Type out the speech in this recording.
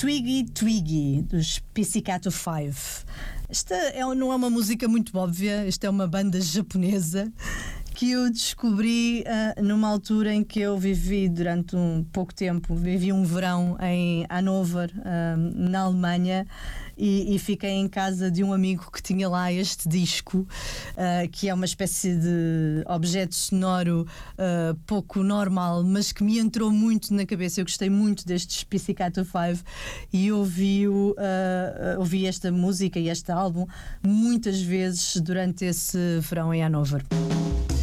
Twiggy Twiggy, dos Pizzicato 5. Esta não é uma música muito óbvia, esta é uma banda japonesa que eu descobri numa altura em que eu vivi durante pouco tempo, vivi um verão em Hannover, na Alemanha, e fiquei em casa de um amigo que tinha lá este disco, que é uma espécie de objeto sonoro pouco normal, mas que me entrou muito na cabeça. Eu gostei muito destes Pizzicato 5 e ouvi esta música e este álbum muitas vezes durante esse verão em Hannover.